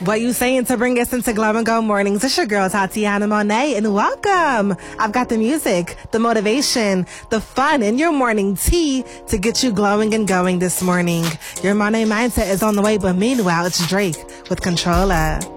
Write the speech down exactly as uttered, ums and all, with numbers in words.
What you saying to bring us into Glow and Go Mornings? It's your girl, Tatiana Monet, and welcome. I've got the music, the motivation, the fun, and your morning tea to get you glowing and going this morning. Your Monet mindset is on the way, but meanwhile, it's Drake with Controller.